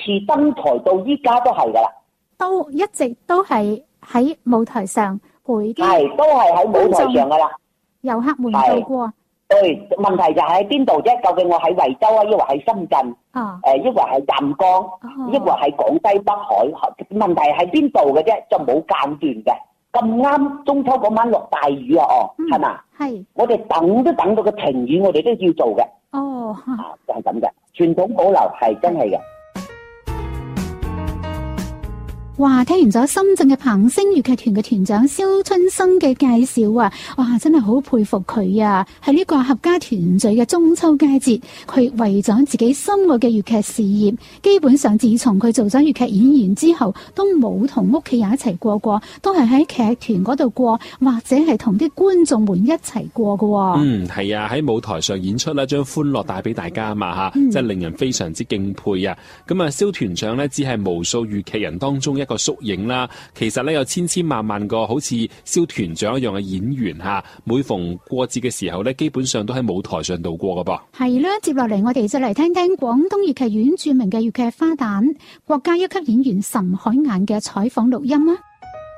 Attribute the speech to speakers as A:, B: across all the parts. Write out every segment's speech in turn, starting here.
A: 次登台到依家都係噶啦，
B: 都一直都係喺舞台上陪啲
A: 係都係喺舞台上噶啦。
B: 遊客們度過。
A: 對，問題就係喺邊度啫？究竟我喺惠州啊，抑或喺深圳？抑或係湛江，抑或係廣西北海？問題喺邊度嘅啫？就冇間斷嘅。咁啱中秋嗰晚落大雨啊！係嘛？係。我哋等都等到個停雨，我哋都要做嘅。就係咁嘅，傳統保留係真係嘅。
B: 哇！聽完咗深圳嘅鵬星粵劇團嘅團長蕭春生嘅介紹啊，哇！真係好佩服佢啊！喺呢個合家團聚嘅中秋佳節，佢為咗自己心愛嘅粵劇事業，基本上自從佢做咗粵劇演員之後，都冇同屋企人一齊過，都係喺劇團嗰度過，或者係同啲觀眾們一齊過㗎。
C: 係啊，喺舞台上演出啦，將歡樂帶俾大家啊嘛嚇，真係令人非常之敬佩啊！咁啊，蕭團長呢，只係無數粵劇人當中一個縮影啦，其實咧有千千萬萬個好似蕭團長一樣嘅演員吓，每逢過節嘅時候咧，基本上都喺舞台上度過噶噃。係啦，接落嚟我哋就嚟聽聽廣東粵劇院著名嘅粵劇花旦、國家一級演員岑海晏嘅採訪錄音啊！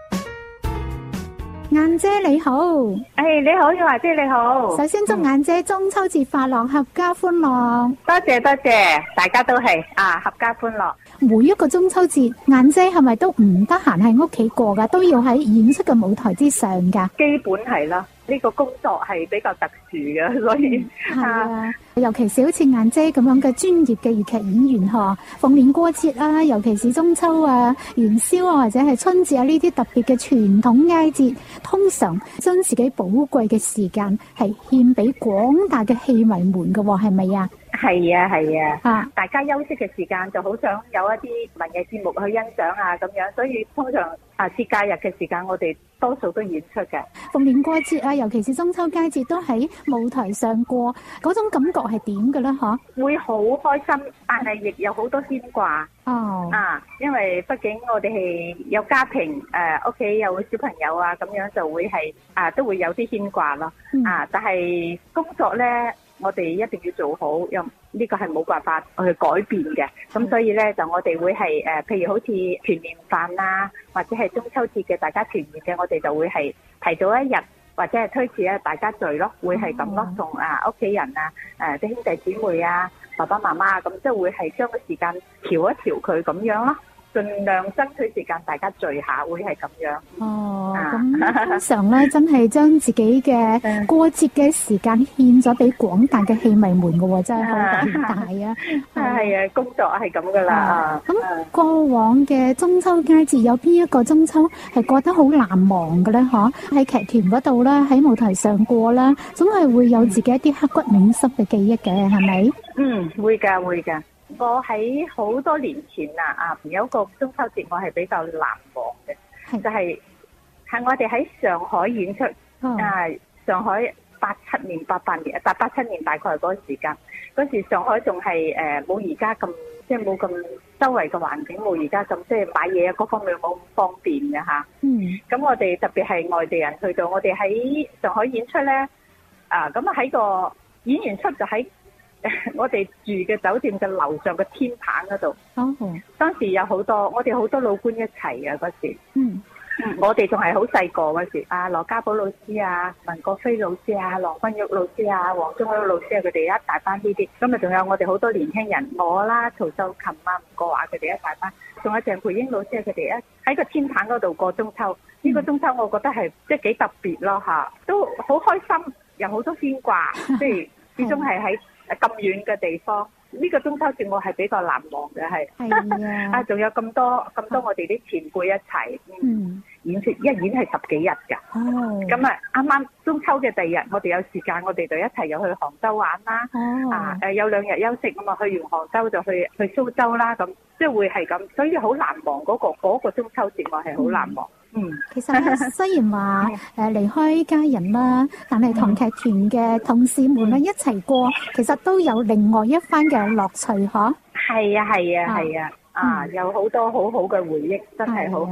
C: 晏姐你好，
D: 你好，耀華姐你好。
B: 首先祝晏姐中秋節快樂，合家歡樂。
D: 多謝，大家都係合家歡樂。
B: 每一個中秋節，晏姐係咪都唔得閒喺屋企過噶？都要喺演出嘅舞台之上噶？
D: 基本係啦，呢個工作係比較特殊嘅，所以
B: 尤其是好似晏姐咁樣嘅專業嘅粵劇演員嗬，逢年過節啊，尤其是中秋啊、元宵啊或者係春節啊呢啲特別嘅傳統佳節，通常將自己寶貴嘅時間係獻俾廣大嘅戲迷們嘅，係咪啊？
D: 係啊，大家休息嘅時間就好想有一啲文藝節目去欣賞啊咁樣，所以通常節假日嘅時間我哋多數都演出嘅。
B: 逢年過節啊，尤其是中秋佳節都喺舞台上過，嗰種感覺係點嘅咧？
D: 會好開心，但係亦有好多牽掛。因為畢竟我哋係有家庭，屋企有小朋友啊，咁樣就會係都會有啲牽掛咯。但係工作咧，我哋一定要做好，又呢個係冇辦法去改變嘅。咁所以咧，就我哋會係譬如好似團年飯啊，或者係中秋節嘅大家團圓嘅，我哋就會係提早一日或者係推遲大家聚咯，會係咁咯，同屋企人啊、啲兄弟姊妹啊、爸爸媽媽啊，咁即係會係將個時間調一調佢咁樣咯。盡量爭取時間，大家聚下，會係咁樣。
B: 咁通常咧，真係將自己嘅過節嘅時間獻咗俾廣大嘅戲迷們嘅喎，真係好偉大啊！
D: 係啊，工作係咁噶啦。
B: 咁過往嘅中秋佳節有邊一個中秋係過得好難忘嘅咧？喺劇團嗰度啦，喺舞台上過啦，總係會有自己一啲刻骨銘心嘅記憶嘅，係咪？
D: 會㗎。我喺好多年前有一個中秋節我係比較難忘嘅，就係我哋喺上海演出，上海87年、88年、87年大概係嗰個時間，嗰時上海仲係冇而家咁，即係冇咁周圍嘅環境冇而家咁，即係買嘢各方面冇咁方便嘅嚇。咁我哋特別係外地人去到，我哋喺上海演出咧，咁喺個演完出就喺我哋住嘅酒店嘅樓上嘅天棚嗰度，當時有好多我哋好多老倌一齊嘅嗰時，我哋仲係好細個嗰時，羅家寶老師啊、文國飛老師啊、郎君玉老師啊、黃宗祿老師啊，佢哋一大班呢啲，咁啊仲有我哋好多年輕人，我啦、曹秀琴啊、吳國華佢哋一大班，仲有鄭培英老師啊，佢哋一喺個天棚嗰度過中秋，呢個中秋我覺得係即係幾特別咯嚇，都好開心，有好多牽掛，即係始終係喺咁遠嘅地方，呢個中秋節我係比較難忘嘅，係仲有咁多我哋啲前輩一齊演出，一演係10幾日㗎。咁啱啱中秋嘅第二日，我哋有時間，我哋就一齊又去杭州玩啦。有2日休息，咁去完杭州就去蘇州啦。咁即係會係咁，所以好難忘嗰個中秋節，我係好難忘。
B: 其實咧，雖然話離開家人啦，但係同劇團嘅同事們咧一齊過，其實都有另外一番嘅樂趣，嗬。
D: 係啊，有好多好好嘅回憶，真係好好。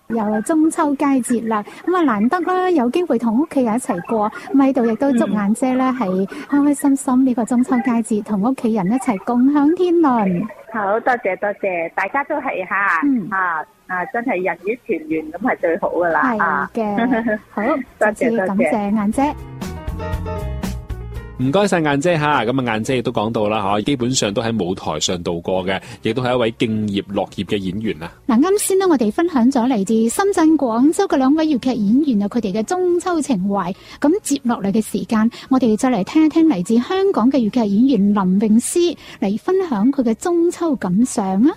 B: 又中秋佳節啦，咁啊難得啦，有機會同屋企人一齊過，咁喺度亦都祝雁姐咧係開開心心呢個中秋佳節，同屋企人一齊共享天倫。
D: 好多謝多謝，大家都係真係人與團圓咁係最好噶啦。
B: 係嘅，好，多謝感謝雁姐。
C: 唔該晒雁姐吓，咁啊雁姐亦都講到啦，基本上都喺舞台上度過嘅，亦都係一位敬業樂業嘅演員啊。
B: 嗱，啱先呢，我哋分享咗嚟自深圳、廣州嘅兩位粵劇演員啊，佢哋嘅中秋情懷。咁接落嚟嘅時間，我哋再嚟聽一聽嚟自香港嘅粵劇演員林詠詩嚟分享佢嘅中秋感想啊。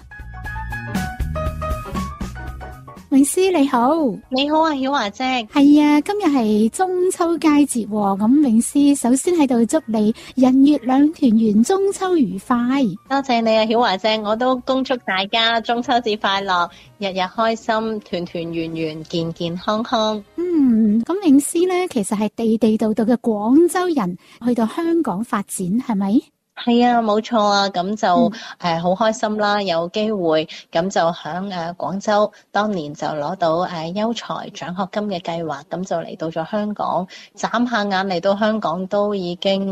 B: 詠詩你好。
E: 你好啊，曉華姐。
B: 係啊，今日係中秋佳節，咁詠詩首先喺度祝你人月兩團圓，中秋愉快。
E: 多謝你啊，曉華姐，我都恭祝大家中秋節快樂，日日開心，團團圓圓，健健康康。
B: 咁詠詩呢，其實係地地道道嘅廣州人，去到香港發展，係咪？
E: 係啊，冇錯啊，咁就好開心啦，有機會咁就響廣州，當年就攞到優才獎學金嘅計劃，咁就嚟到咗香港，眨下眼嚟到香港都已經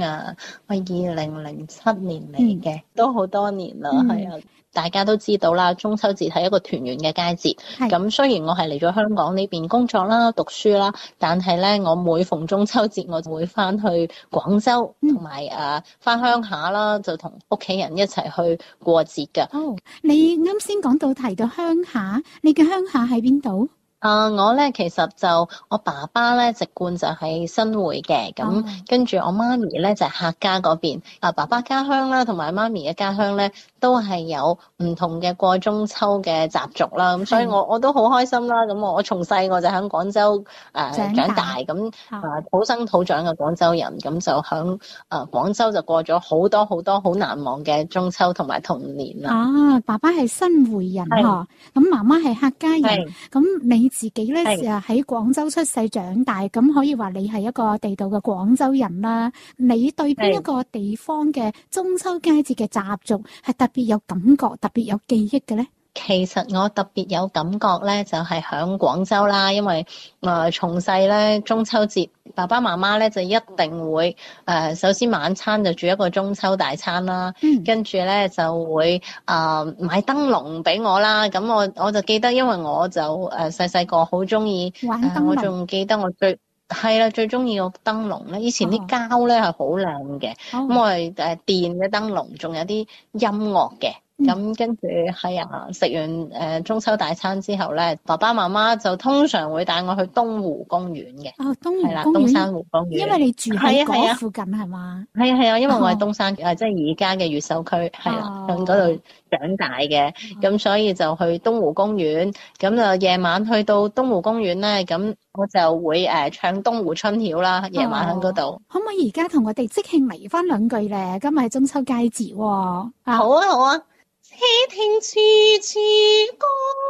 E: 2007年嚟嘅，都好多年啦，係啊。大家都知道啦，中秋節係一個團圓嘅佳節。咁雖然我係嚟咗香港呢邊工作啦、讀書啦，但係咧，我每逢中秋節我就會翻去廣州，同埋翻鄉下啦，就同屋企人一齊去過節㗎。
B: 哦，你啱先講到提到鄉下，你嘅鄉下喺邊度？
E: 我咧其實就我爸爸咧籍貫就喺新會嘅，咁跟住我媽咪咧就係客家嗰邊。爸爸家鄉啦，同埋媽咪嘅家鄉咧都係有唔同嘅過中秋嘅習俗啦。咁所以我都好開心啦。咁我從細我就喺廣州長大，咁土生土長嘅廣州人，咁就喺廣州就過咗好多好多好難忘嘅中秋同埋童年啦。
B: 爸爸係新會人嗬，咁媽媽係客家人，咁你自己咧喺廣州出世長大，咁可以話你係一個地道嘅廣州人啦。你對邊一個地方嘅中秋佳節嘅習俗係特別有感覺、特別有記憶嘅咧？
E: 其實我特別有感覺咧，就係響廣州啦，因為從細咧中秋節，爸爸媽媽咧就一定會首先晚餐就煮一個中秋大餐啦，跟住咧就會買燈籠俾我啦。咁我就記得，因為我就細細個好中意玩燈籠，我仲記得我最中意個燈籠咧。以前啲膠咧係好靚嘅，咁我係電嘅燈籠，仲有啲音樂嘅。咁跟住食完中秋大餐之後咧，爸爸媽媽就通常會帶我去東湖公園嘅。東湖公園係啦，東山湖公園。因為你住喺嗰附近係嘛？係啊，因為我係東山即係而家嘅越秀區，係啦，喺嗰度長大嘅。咁所以就去東湖公園。咁就夜晚去到東湖公園咧，咁我就會唱東湖春曉啦。夜晚喺嗰度。可唔可以而家同我哋即興嚟翻兩句咧？今日係中秋佳節喎。好啊，好啊。且聽處處歌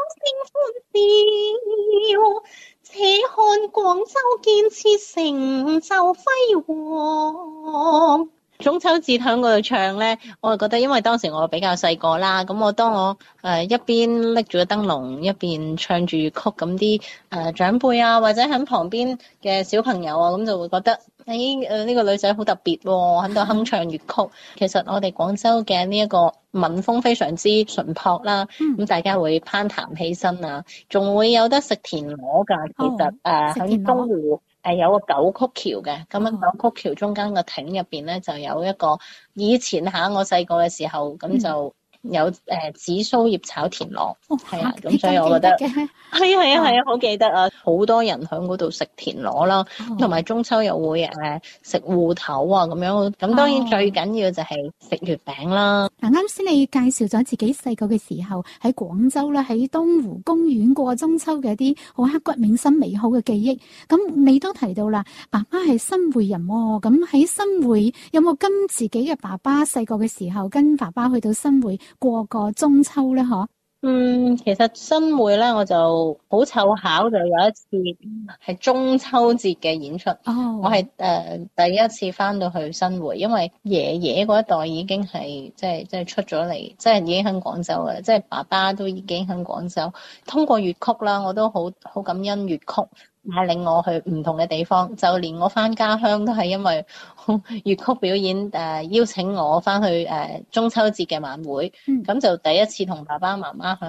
E: 聲歡笑，且看廣州建設成就輝煌。中秋節喺嗰度唱咧，我就覺得，因為當時我比較細個啦，咁當我一邊拎住個燈籠，一邊唱住粵曲，咁啲長輩啊，或者喺旁邊嘅小朋友啊，咁就會覺得呢個女仔好特別喎，喺度哼唱粵曲。其實我哋廣州嘅呢一個民風非常之淳樸啦，咁大家會攀談起身啊，仲會有得食田螺㗎。其實喺東湖有個九曲橋嘅，咁樣九曲橋中間個亭入邊咧就有一個，以前我細個嘅時候咁就有紫蘇葉炒田螺，係啊，咁所以我覺得係啊，好記得啊，好多人喺嗰度食田螺啦，同埋中秋又會食芋頭啊咁樣，咁當然最緊要就係食月餅啦。啱先你介紹咗自己細個嘅時候喺廣州咧，喺東湖公園過中秋嘅一啲好刻骨銘心美好嘅記憶，咁你都提到啦，爸爸係新會人喎，咁喺新會有冇跟自己嘅爸爸細個嘅時候跟爸爸去到新會過個中秋咧？ 其實新會咧，我就好湊巧就有一次係中秋節嘅演出。我係第一次翻到去新會，因為爺爺嗰一代已經係即係出咗嚟，即係已經喺廣州嘅，即係爸爸都已經喺廣州。通過粵曲啦，我都好感恩粵曲帶領我去唔同嘅地方，就連我翻家鄉都係因為粵曲表演邀請我翻去中秋節嘅晚會，咁就第一次同爸爸媽媽